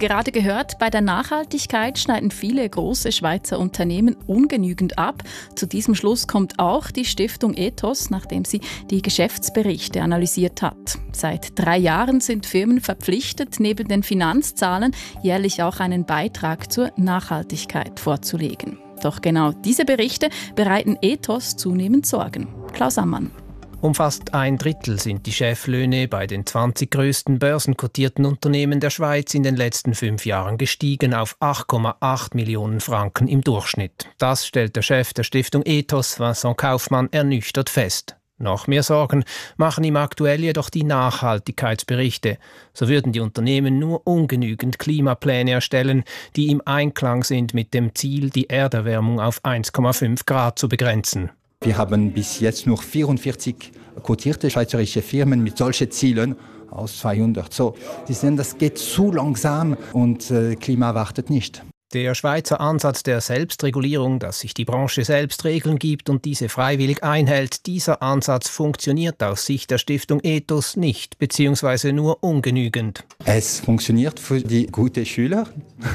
gerade gehört, bei der Nachhaltigkeit schneiden viele große Schweizer Unternehmen ungenügend ab. Zu diesem Schluss kommt auch die Stiftung Ethos, nachdem sie die Geschäftsberichte analysiert hat. Seit 3 Jahren sind Firmen verpflichtet, neben den Finanzzahlen jährlich auch einen Beitrag zur Nachhaltigkeit vorzulegen. Doch genau diese Berichte bereiten Ethos zunehmend Sorgen. Klaus Ammann. Um fast 1/3 sind die Cheflöhne bei den 20 grössten börsenkotierten Unternehmen der Schweiz in den letzten 5 Jahren gestiegen auf 8,8 Millionen Franken im Durchschnitt. Das stellt der Chef der Stiftung Ethos, Vincent Kaufmann, ernüchtert fest. Noch mehr Sorgen machen ihm aktuell jedoch die Nachhaltigkeitsberichte. So würden die Unternehmen nur ungenügend Klimapläne erstellen, die im Einklang sind mit dem Ziel, die Erderwärmung auf 1,5 Grad zu begrenzen. Wir haben bis jetzt nur 44 kotierte schweizerische Firmen mit solchen Zielen aus 200. So, Sie sehen, das geht zu langsam und Klima wartet nicht. Der Schweizer Ansatz der Selbstregulierung, dass sich die Branche selbst Regeln gibt und diese freiwillig einhält, dieser Ansatz funktioniert aus Sicht der Stiftung Ethos nicht, beziehungsweise nur ungenügend. Es funktioniert für die guten Schüler,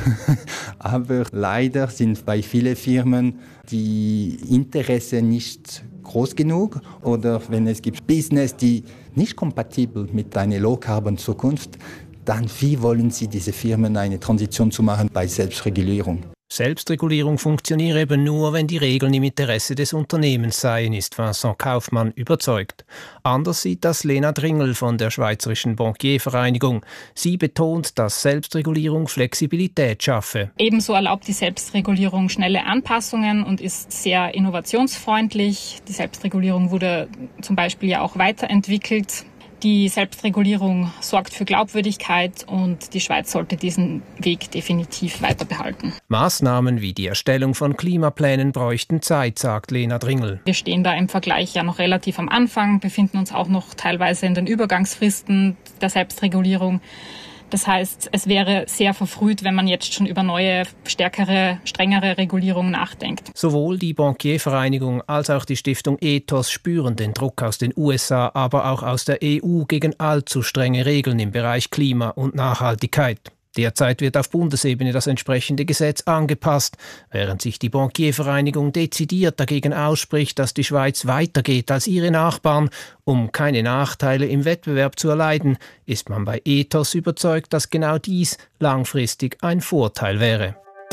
aber leider sind bei vielen Firmen die Interesse nicht groß genug oder wenn es gibt Business, die nicht kompatibel mit einer Low-Carbon-Zukunft, dann wie wollen Sie diese Firmen eine Transition zu machen bei Selbstregulierung? Selbstregulierung funktioniere eben nur, wenn die Regeln im Interesse des Unternehmens seien, ist Vincent Kaufmann überzeugt. Anders sieht das Lena Dringel von der Schweizerischen Bankiervereinigung. Sie betont, dass Selbstregulierung Flexibilität schaffe. Ebenso erlaubt die Selbstregulierung schnelle Anpassungen und ist sehr innovationsfreundlich. Die Selbstregulierung wurde zum Beispiel ja auch weiterentwickelt. Die Selbstregulierung sorgt für Glaubwürdigkeit und die Schweiz sollte diesen Weg definitiv weiter behalten. Maßnahmen wie die Erstellung von Klimaplänen bräuchten Zeit, sagt Lena Dringel. Wir stehen da im Vergleich ja noch relativ am Anfang, befinden uns auch noch teilweise in den Übergangsfristen der Selbstregulierung. Das heißt, es wäre sehr verfrüht, wenn man jetzt schon über neue, stärkere, strengere Regulierungen nachdenkt. Sowohl die Bankiervereinigung als auch die Stiftung Ethos spüren den Druck aus den USA, aber auch aus der EU gegen allzu strenge Regeln im Bereich Klima und Nachhaltigkeit. Derzeit wird auf Bundesebene das entsprechende Gesetz angepasst, während sich die Bankiervereinigung dezidiert dagegen ausspricht, dass die Schweiz weitergeht als ihre Nachbarn. Um keine Nachteile im Wettbewerb zu erleiden, ist man bei Ethos überzeugt, dass genau dies langfristig ein Vorteil wäre.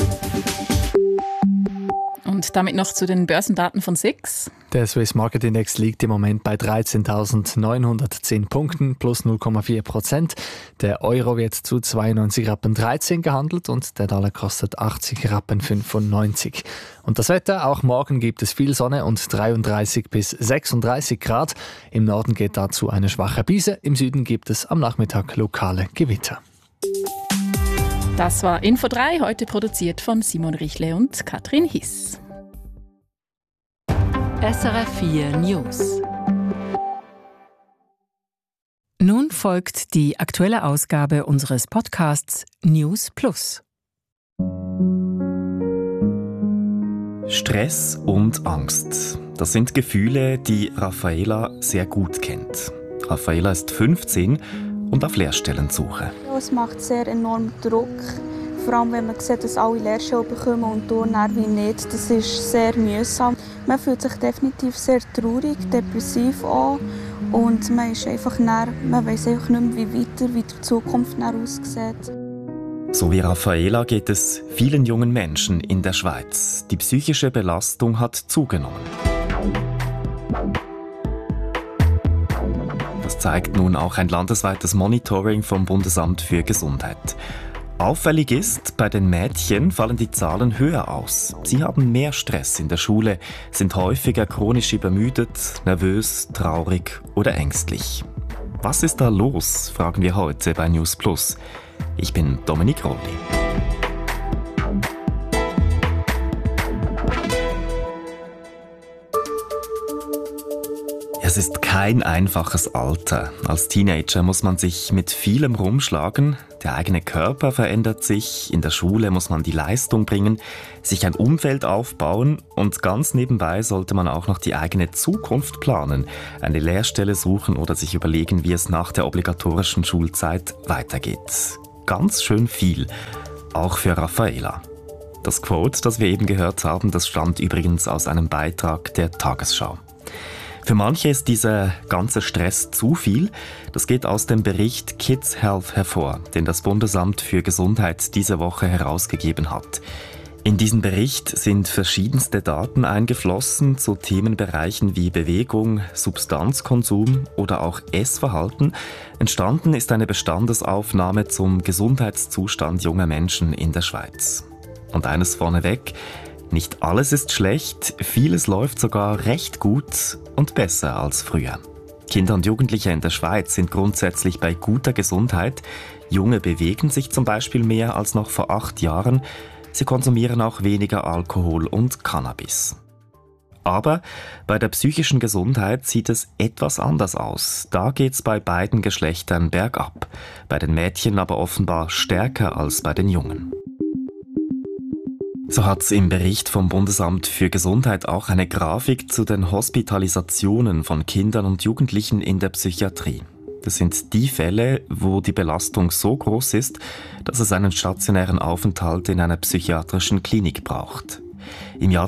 Und damit noch zu den Börsendaten von SIX. Der Swiss Market Index liegt im Moment bei 13.910 Punkten, plus 0,4%. Der Euro wird zu 92,13 Rappen gehandelt und der Dollar kostet 80,95 Rappen. Und das Wetter, auch morgen gibt es viel Sonne und 33 bis 36 Grad. Im Norden geht dazu eine schwache Brise, im Süden gibt es am Nachmittag lokale Gewitter. Das war Info 3, heute produziert von Simon Richle und Katrin Hiss. SRF 4 News. Nun folgt die aktuelle Ausgabe unseres Podcasts News Plus. Stress und Angst. Das sind Gefühle, die Raffaela sehr gut kennt. Raffaela ist 15 und auf Lehrstellensuche. Es macht sehr enorm Druck. Vor allem, wenn man sieht, dass alle Lehrstellen bekommen und du dann wie nicht. Das ist sehr mühsam. Man fühlt sich definitiv sehr traurig, depressiv auch. Und man ist einfach man weiss einfach nicht mehr, wie die Zukunft aussieht. So wie Raffaela geht es vielen jungen Menschen in der Schweiz. Die psychische Belastung hat zugenommen. Das zeigt nun auch ein landesweites Monitoring vom Bundesamt für Gesundheit. Auffällig ist, bei den Mädchen fallen die Zahlen höher aus. Sie haben mehr Stress in der Schule, sind häufiger chronisch übermüdet, nervös, traurig oder ängstlich. Was ist da los, fragen wir heute bei News Plus. Ich bin Dominik Rolli. Es ist kein einfaches Alter. Als Teenager muss man sich mit vielem rumschlagen. Der eigene Körper verändert sich, in der Schule muss man die Leistung bringen, sich ein Umfeld aufbauen und ganz nebenbei sollte man auch noch die eigene Zukunft planen, eine Lehrstelle suchen oder sich überlegen, wie es nach der obligatorischen Schulzeit weitergeht. ganz schön viel. Auch für Raffaela. Das Quote, das wir eben gehört haben, das stammt übrigens aus einem Beitrag der Tagesschau. Für manche ist dieser ganze Stress zu viel. Das geht aus dem Bericht Kids Health hervor, den das Bundesamt für Gesundheit diese Woche herausgegeben hat. In diesen Bericht sind verschiedenste Daten eingeflossen zu Themenbereichen wie Bewegung, Substanzkonsum oder auch Essverhalten. Entstanden ist eine Bestandesaufnahme zum Gesundheitszustand junger Menschen in der Schweiz. Und eines vorneweg: Nicht alles ist schlecht, vieles läuft sogar recht gut und besser als früher. Kinder und Jugendliche in der Schweiz sind grundsätzlich bei guter Gesundheit. Junge bewegen sich zum Beispiel mehr als noch vor 8 Jahren. Sie konsumieren auch weniger Alkohol und Cannabis. Aber bei der psychischen Gesundheit sieht es etwas anders aus. Da geht's bei beiden Geschlechtern bergab. Bei den Mädchen aber offenbar stärker als bei den Jungen. So hat es im Bericht vom Bundesamt für Gesundheit auch eine Grafik zu den Hospitalisationen von Kindern und Jugendlichen in der Psychiatrie. Das sind die Fälle, wo die Belastung so groß ist, dass es einen stationären Aufenthalt in einer psychiatrischen Klinik braucht. Im Jahr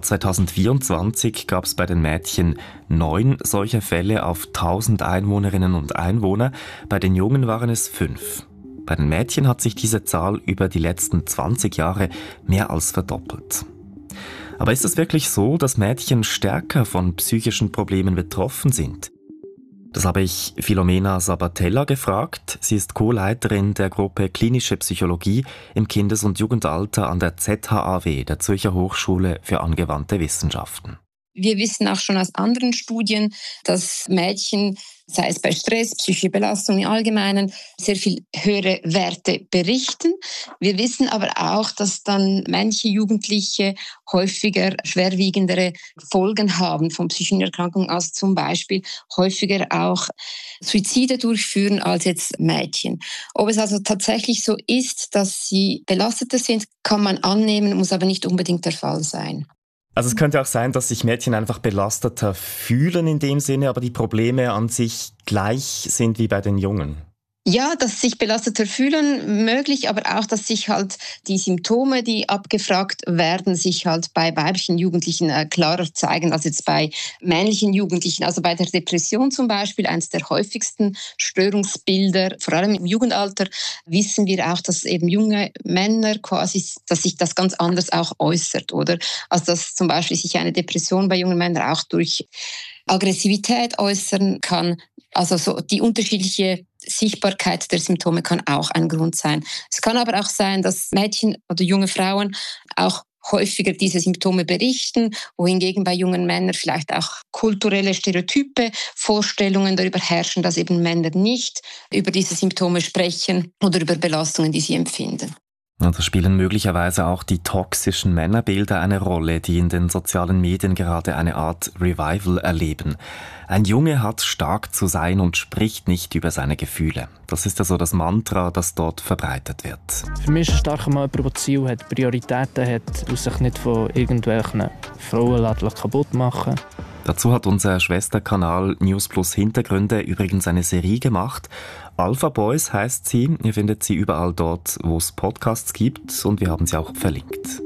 2024 gab es bei den Mädchen 9 solcher Fälle auf 1000 Einwohnerinnen und Einwohner, bei den Jungen waren es 5. Bei den Mädchen hat sich diese Zahl über die letzten 20 Jahre mehr als verdoppelt. Aber ist es wirklich so, dass Mädchen stärker von psychischen Problemen betroffen sind? Das habe ich Filomena Sabatella gefragt. Sie ist Co-Leiterin der Gruppe Klinische Psychologie im Kindes- und Jugendalter an der ZHAW, der Zürcher Hochschule für angewandte Wissenschaften. Wir wissen auch schon aus anderen Studien, dass Mädchen, sei es bei Stress, psychische Belastung im Allgemeinen, sehr viel höhere Werte berichten. Wir wissen aber auch, dass dann manche Jugendliche häufiger schwerwiegendere Folgen haben von psychischen Erkrankungen, als zum Beispiel häufiger auch Suizide durchführen als jetzt Mädchen. Ob es also tatsächlich so ist, dass sie belasteter sind, kann man annehmen, muss aber nicht unbedingt der Fall sein. Also es könnte auch sein, dass sich Mädchen einfach belasteter fühlen in dem Sinne, aber die Probleme an sich gleich sind wie bei den Jungen. Ja, dass sich belasteter fühlen, möglich, aber auch, dass sich halt die Symptome, die abgefragt werden, sich halt bei weiblichen Jugendlichen klarer zeigen als jetzt bei männlichen Jugendlichen. Also bei der Depression zum Beispiel, eines der häufigsten Störungsbilder, vor allem im Jugendalter, wissen wir auch, dass eben junge Männer quasi, dass sich das ganz anders auch äußert, oder? Also dass zum Beispiel sich eine Depression bei jungen Männern auch durch Aggressivität äußern kann. Also so die unterschiedliche Sichtbarkeit der Symptome kann auch ein Grund sein. Es kann aber auch sein, dass Mädchen oder junge Frauen auch häufiger diese Symptome berichten, wohingegen bei jungen Männern vielleicht auch kulturelle Stereotype, Vorstellungen darüber herrschen, dass eben Männer nicht über diese Symptome sprechen oder über Belastungen, die sie empfinden. Und da spielen möglicherweise auch die toxischen Männerbilder eine Rolle, die in den sozialen Medien gerade eine Art Revival erleben. Ein Junge hat stark zu sein und spricht nicht über seine Gefühle. Das ist ja so das Mantra, das dort verbreitet wird. Für mich ist ein starker Mann, der Ziel hat, Prioritäten hat und sich nicht von irgendwelchen Frauen kaputt machen lässt. Dazu hat unser Schwesterkanal News Plus Hintergründe übrigens eine Serie gemacht. Alpha Boys heisst sie. Ihr findet sie überall dort, wo es Podcasts gibt, und wir haben sie auch verlinkt.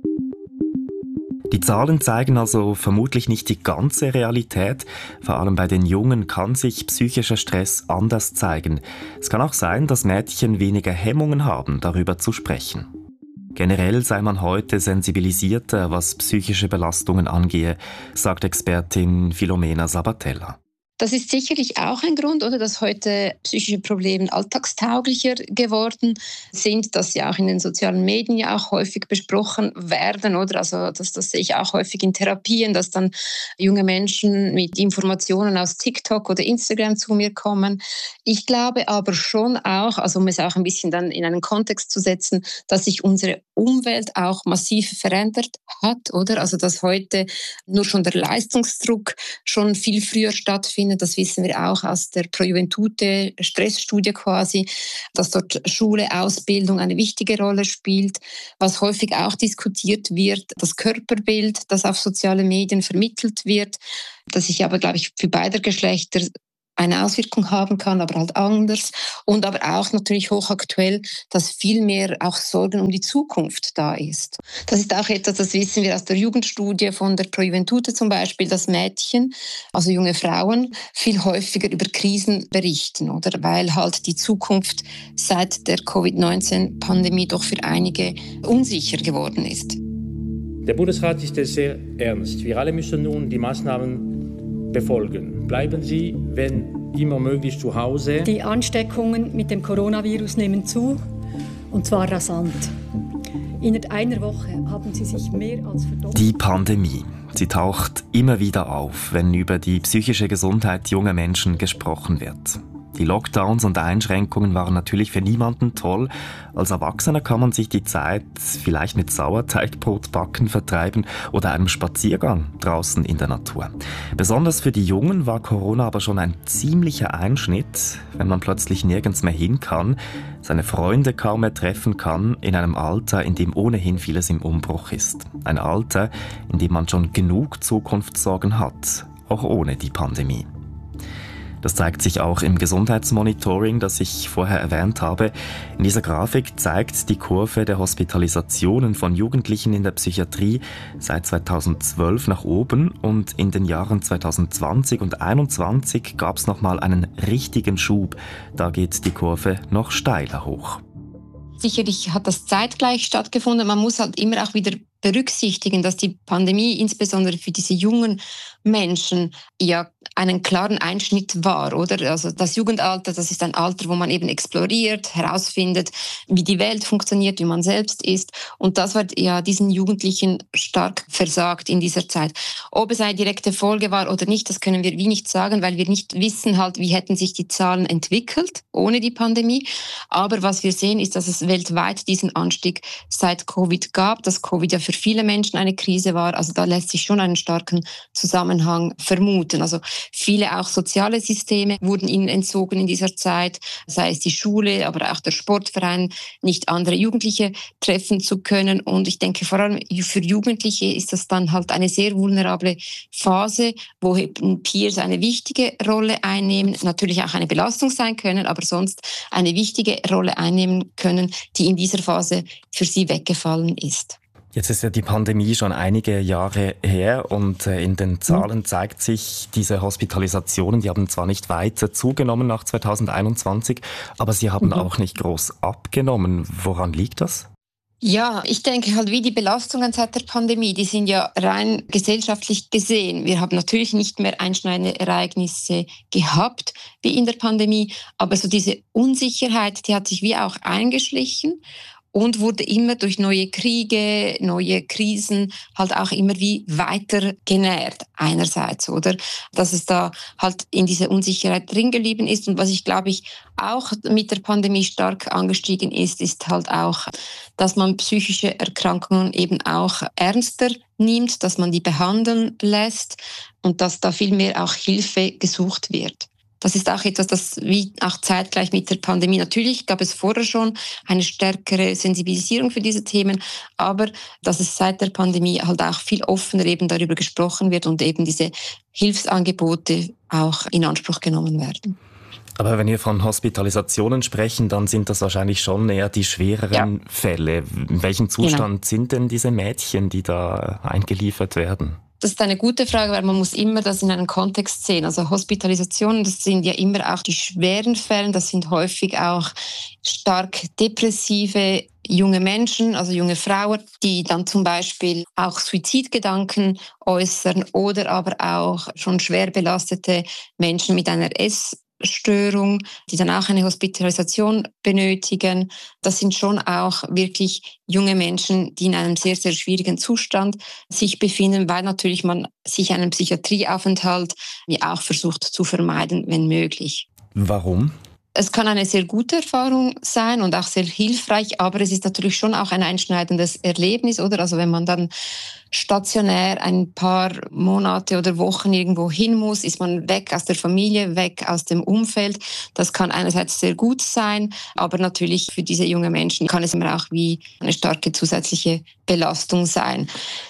Die Zahlen zeigen also vermutlich nicht die ganze Realität. Vor allem bei den Jungen kann sich psychischer Stress anders zeigen. Es kann auch sein, dass Mädchen weniger Hemmungen haben, darüber zu sprechen. Generell sei man heute sensibilisierter, was psychische Belastungen angehe, sagt Expertin Filomena Sabatella. Das ist sicherlich auch ein Grund, oder, dass heute psychische Probleme alltagstauglicher geworden sind, dass sie auch in den sozialen Medien ja auch häufig besprochen werden, oder? Also das sehe ich auch häufig in Therapien, dass dann junge Menschen mit Informationen aus TikTok oder Instagram zu mir kommen. Ich glaube aber schon auch, also um es auch ein bisschen dann in einen Kontext zu setzen, dass sich unsere Umwelt auch massiv verändert hat, oder? Also dass heute nur schon der Leistungsdruck schon viel früher stattfindet. Das wissen wir auch aus der Pro Juventute Stressstudie quasi, dass dort Schule, Ausbildung eine wichtige Rolle spielt. Was häufig auch diskutiert wird, das Körperbild, das auf soziale Medien vermittelt wird, das sich aber, glaube ich, für beide Geschlechter eine Auswirkung haben kann, aber halt anders. Und aber auch natürlich hochaktuell, dass viel mehr auch Sorgen um die Zukunft da ist. Das ist auch etwas, das wissen wir aus der Jugendstudie von der Pro Juventute zum Beispiel, dass Mädchen, also junge Frauen, viel häufiger über Krisen berichten, oder? Weil halt die Zukunft seit der Covid-19-Pandemie doch für einige unsicher geworden ist. Der Bundesrat ist es sehr ernst. Wir alle müssen nun die Maßnahmen befolgen. Bleiben Sie, wenn immer möglich, zu Hause. Die Ansteckungen mit dem Coronavirus nehmen zu, und zwar rasant. Innerhalb einer Woche haben sie sich mehr als verdoppelt. Die Pandemie. Sie taucht immer wieder auf, wenn über die psychische Gesundheit junger Menschen gesprochen wird. Die Lockdowns und Einschränkungen waren natürlich für niemanden toll. Als Erwachsener kann man sich die Zeit vielleicht mit Sauerteigbrotbacken vertreiben oder einem Spaziergang draußen in der Natur. Besonders für die Jungen war Corona aber schon ein ziemlicher Einschnitt, wenn man plötzlich nirgends mehr hin kann, seine Freunde kaum mehr treffen kann, in einem Alter, in dem ohnehin vieles im Umbruch ist. Ein Alter, in dem man schon genug Zukunftssorgen hat, auch ohne die Pandemie. Das zeigt sich auch im Gesundheitsmonitoring, das ich vorher erwähnt habe. In dieser Grafik zeigt die Kurve der Hospitalisationen von Jugendlichen in der Psychiatrie seit 2012 nach oben und in den Jahren 2020 und 2021 gab es nochmal einen richtigen Schub. Da geht die Kurve noch steiler hoch. Sicherlich hat das zeitgleich stattgefunden. Man muss halt immer auch wieder berücksichtigen, dass die Pandemie insbesondere für diese jungen Menschen ja einen klaren Einschnitt war, oder? Also das Jugendalter, das ist ein Alter, wo man eben exploriert, herausfindet, wie die Welt funktioniert, wie man selbst ist. Und das war ja diesen Jugendlichen stark versagt in dieser Zeit. Ob es eine direkte Folge war oder nicht, das können wir wie nicht sagen, weil wir nicht wissen halt, wie hätten sich die Zahlen entwickelt ohne die Pandemie. Aber was wir sehen, ist, dass es weltweit diesen Anstieg seit Covid gab, dass Covid ja für viele Menschen eine Krise war. Also da lässt sich schon einen starken Zusammenhang vermuten. Also viele auch soziale Systeme wurden ihnen entzogen in dieser Zeit, sei es die Schule, aber auch der Sportverein, nicht andere Jugendliche treffen zu können. Und ich denke, vor allem für Jugendliche ist das dann halt eine sehr vulnerable Phase, wo eben Peers eine wichtige Rolle einnehmen, natürlich auch eine Belastung sein können, aber sonst eine wichtige Rolle einnehmen können, die in dieser Phase für sie weggefallen ist. Jetzt ist ja die Pandemie schon einige Jahre her und in den Zahlen zeigt sich, diese Hospitalisationen, die haben zwar nicht weiter zugenommen nach 2021, aber sie haben auch nicht groß abgenommen. Woran liegt das? Ja, ich denke halt, wie die Belastungen seit der Pandemie, die sind ja rein gesellschaftlich gesehen. Wir haben natürlich nicht mehr einschneidende Ereignisse gehabt wie in der Pandemie, aber so diese Unsicherheit, die hat sich wie auch eingeschlichen und wurde immer durch neue Kriege, neue Krisen halt auch immer wie weiter genährt einerseits, oder? Dass es da halt in diese Unsicherheit drin geblieben ist. Und was ich glaube ich auch mit der Pandemie stark angestiegen ist, ist halt auch, dass man psychische Erkrankungen eben auch ernster nimmt, dass man die behandeln lässt und dass da viel mehr auch Hilfe gesucht wird. Das ist auch etwas, das wie auch zeitgleich mit der Pandemie, natürlich gab es vorher schon eine stärkere Sensibilisierung für diese Themen, aber dass es seit der Pandemie halt auch viel offener eben darüber gesprochen wird und eben diese Hilfsangebote auch in Anspruch genommen werden. Aber wenn wir von Hospitalisationen sprechen, dann sind das wahrscheinlich schon eher die schwereren Fälle. In welchem Zustand sind denn diese Mädchen, die da eingeliefert werden? Das ist eine gute Frage, weil man muss immer das in einen Kontext sehen. Also Hospitalisationen, das sind ja immer auch die schweren Fälle. Das sind häufig auch stark depressive junge Menschen, also junge Frauen, die dann zum Beispiel auch Suizidgedanken äußern oder aber auch schon schwer belastete Menschen mit einer Essstörung, die dann auch eine Hospitalisation benötigen. Das sind schon auch wirklich junge Menschen, die in einem sehr, sehr schwierigen Zustand sich befinden, weil natürlich man sich einen Psychiatrieaufenthalt auch versucht zu vermeiden, wenn möglich. Warum? Es kann eine sehr gute Erfahrung sein und auch sehr hilfreich, aber es ist natürlich schon auch ein einschneidendes Erlebnis, oder? Also wenn man dann stationär ein paar Monate oder Wochen irgendwo hin muss, ist man weg aus der Familie, weg aus dem Umfeld. Das kann einerseits sehr gut sein, aber natürlich für diese jungen Menschen kann es immer auch wie eine starke zusätzliche Belastung sein.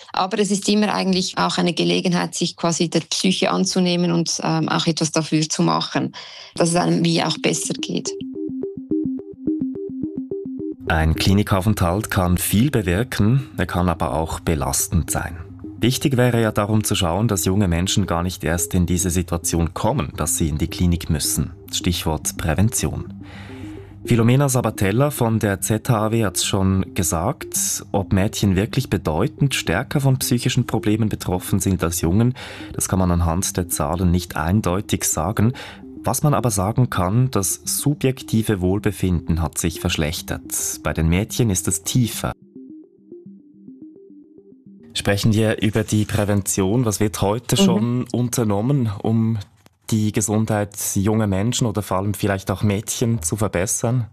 Aber es ist immer eigentlich auch eine Gelegenheit, sich quasi der Psyche anzunehmen und auch etwas dafür zu machen, dass es einem wie auch besser geht. Ein Klinikaufenthalt kann viel bewirken, er kann aber auch belastend sein. Wichtig wäre ja darum zu schauen, dass junge Menschen gar nicht erst in diese Situation kommen, dass sie in die Klinik müssen. Stichwort Prävention. Filomena Sabatella von der ZHAW hat es schon gesagt, ob Mädchen wirklich bedeutend stärker von psychischen Problemen betroffen sind als Jungen, das kann man anhand der Zahlen nicht eindeutig sagen. Was man aber sagen kann, das subjektive Wohlbefinden hat sich verschlechtert. Bei den Mädchen ist es tiefer. Sprechen wir über die Prävention. Was wird heute schon unternommen, um die Gesundheit junger Menschen oder vor allem vielleicht auch Mädchen zu verbessern?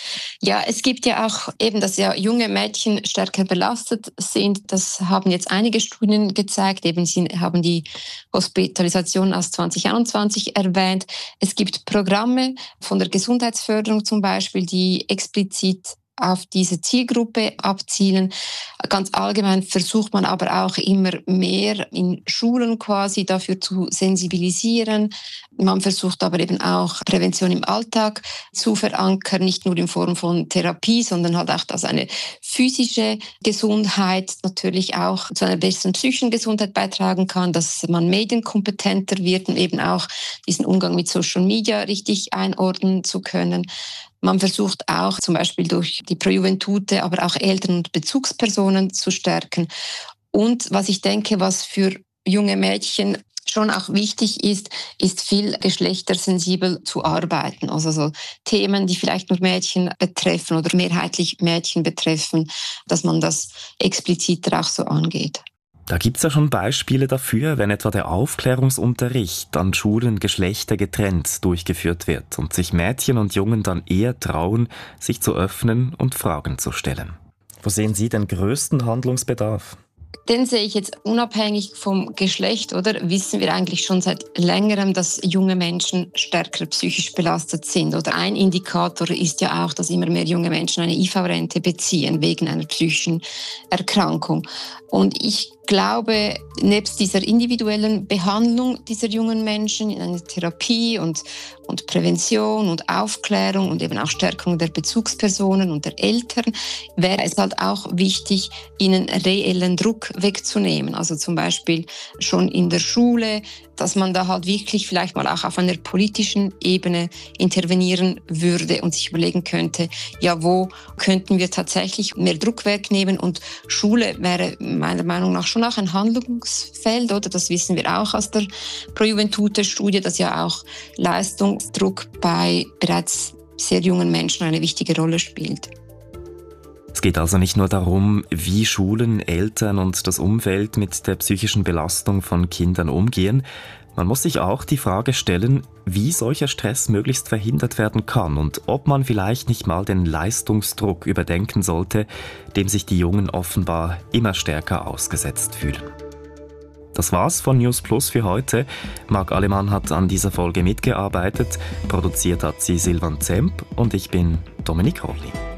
Ja, es gibt ja auch eben, dass ja junge Mädchen stärker belastet sind. Das haben jetzt einige Studien gezeigt. Eben, sie haben die Hospitalisation aus 2021 erwähnt. Es gibt Programme von der Gesundheitsförderung zum Beispiel, die explizit auf diese Zielgruppe abzielen. Ganz allgemein versucht man aber auch immer mehr in Schulen quasi dafür zu sensibilisieren. Man versucht aber eben auch Prävention im Alltag zu verankern, nicht nur in Form von Therapie, sondern halt auch, dass eine physische Gesundheit natürlich auch zu einer besseren psychischen Gesundheit beitragen kann, dass man medienkompetenter wird und eben auch diesen Umgang mit Social Media richtig einordnen zu können. Man versucht auch zum Beispiel durch die Pro Juventute, aber auch Eltern und Bezugspersonen zu stärken. Und was ich denke, was für junge Mädchen schon auch wichtig ist, ist viel geschlechtersensibel zu arbeiten. Also so Themen, die vielleicht nur Mädchen betreffen oder mehrheitlich Mädchen betreffen, dass man das expliziter auch so angeht. Da gibt's ja schon Beispiele dafür, wenn etwa der Aufklärungsunterricht an Schulen geschlechtergetrennt durchgeführt wird und sich Mädchen und Jungen dann eher trauen, sich zu öffnen und Fragen zu stellen. Wo sehen Sie den größten Handlungsbedarf? Den sehe ich jetzt unabhängig vom Geschlecht, oder? Wissen wir eigentlich schon seit längerem, dass junge Menschen stärker psychisch belastet sind. Oder ein Indikator ist ja auch, dass immer mehr junge Menschen eine IV-Rente beziehen wegen einer psychischen Erkrankung. Und ich glaube, nebst dieser individuellen Behandlung dieser jungen Menschen in einer Therapie und Prävention und Aufklärung und eben auch Stärkung der Bezugspersonen und der Eltern, wäre es halt auch wichtig, ihnen reellen Druck wegzunehmen. Also zum Beispiel schon in der Schule, dass man da halt wirklich vielleicht mal auch auf einer politischen Ebene intervenieren würde und sich überlegen könnte, ja, wo könnten wir tatsächlich mehr Druck wegnehmen? Und Schule wäre meiner Meinung nach schon auch ein Handlungsfeld, oder? Das wissen wir auch aus der Pro Juventute-Studie, dass ja auch Leistungsdruck bei bereits sehr jungen Menschen eine wichtige Rolle spielt. Es geht also nicht nur darum, wie Schulen, Eltern und das Umfeld mit der psychischen Belastung von Kindern umgehen. Man muss sich auch die Frage stellen, wie solcher Stress möglichst verhindert werden kann und ob man vielleicht nicht mal den Leistungsdruck überdenken sollte, dem sich die Jungen offenbar immer stärker ausgesetzt fühlen. Das war's von News Plus für heute. Marc Alemann hat an dieser Folge mitgearbeitet, produziert hat sie Silvan Zemp und ich bin Dominik Horli.